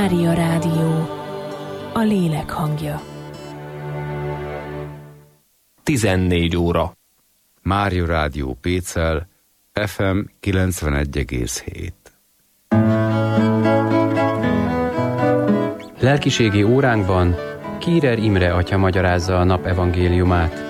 Mária Rádió, a lélek hangja. 14 óra. Mária Rádió Pécel, FM 91,7. Lelkiségi óránkban Kírer Imre atya magyarázza a nap evangéliumát.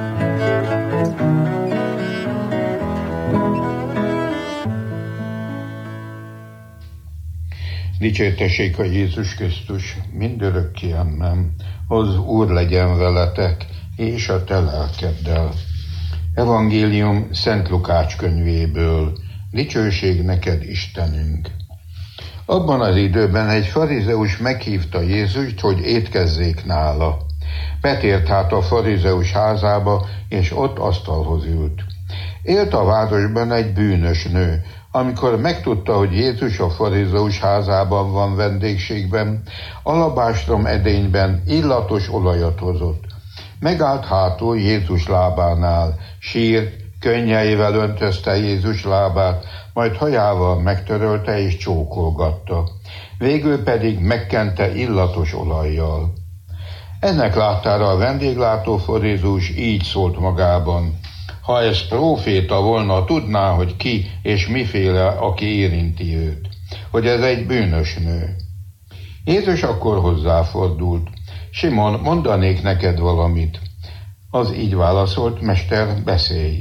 Dicsértessék a Jézus Krisztus, mindörökké amen. Az Úr legyen veletek, és a te lelkeddel. Evangélium Szent Lukács könyvéből. Dicsőség neked, Istenünk! Abban az időben egy farizeus meghívta Jézust, hogy étkezzék nála. Betért hát a farizeus házába, és ott asztalhoz ült. Élt a városban egy bűnös nő. Amikor megtudta, hogy Jézus a farizeus házában van vendégségben, alabástrom edényben illatos olajat hozott. Megállt hátul Jézus lábánál, sírt, könnyeivel öntözte Jézus lábát, majd hajával megtörölte és csókolgatta. Végül pedig megkente illatos olajjal. Ennek láttára a vendéglátó farizeus így szólt magában: ha ez próféta volna, tudná, hogy ki és miféle, aki érinti őt, hogy ez egy bűnös nő. Jézus akkor hozzáfordult: Simon, mondanék neked valamit. Az így válaszolt: Mester, beszélj.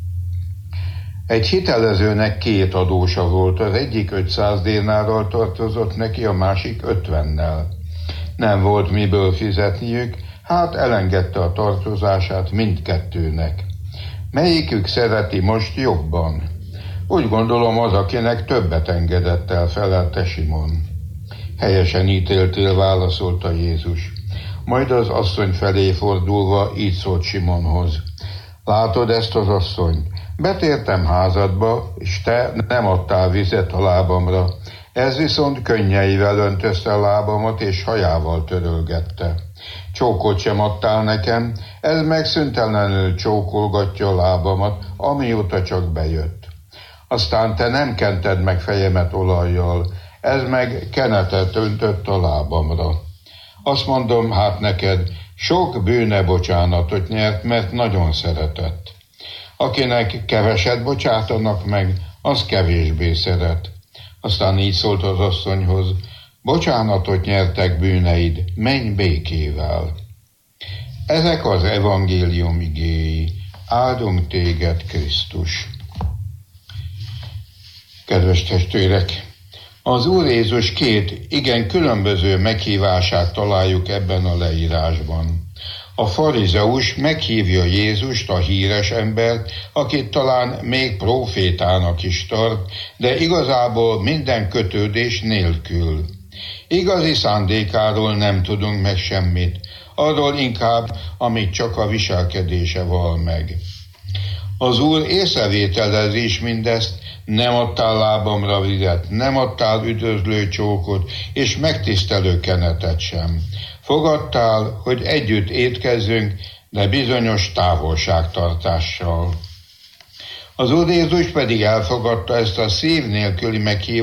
Egy hitelezőnek 2 adósa volt, az egyik 500 dénárral tartozott neki, a másik 50-nel. Nem volt miből fizetniük, hát elengedte a tartozását mindkettőnek. Melyikük szereti most jobban? Úgy gondolom, az, akinek többet engedett el, felelte Simon. Helyesen ítéltél, válaszolta Jézus. Majd az asszony felé fordulva így szólt Simonhoz: látod ezt az asszonyt? Betértem házadba, és te nem adtál vizet a lábamra. Ez viszont könnyeivel öntözte a lábamat, és hajával törölgette. Csókot sem adtál nekem, ez meg szüntelenül csókolgatja a lábamat, amióta csak bejött. Aztán te nem kented meg fejemet olajjal, ez meg kenetet öntött a lábamra. Azt mondom hát neked, sok bűne bocsánatot nyert, mert nagyon szeretett. Akinek keveset bocsátanak meg, az kevésbé szeret. Aztán így szólt az asszonyhoz: bocsánatot nyertek bűneid, menj békével. Ezek az evangélium igéi. Áldunk téged, Krisztus. Kedves testvérek! Az Úr Jézus 2 igen különböző meghívását találjuk ebben a leírásban. A farizeus meghívja Jézust, a híres embert, akit talán még prófétának is tart, de igazából minden kötődés nélkül. Igazi szándékáról nem tudunk meg semmit, arról inkább, amit csak a viselkedése val meg. Az Úr észrevételezi is mindezt: nem adtál lábamra vizet, nem adtál üdvözlő csókot, és megtisztelő kenetet sem. Fogadtál, hogy együtt étkezzünk, de bizonyos távolságtartással. Az Úr Jézus pedig elfogadta ezt a szív nélküli meghívást,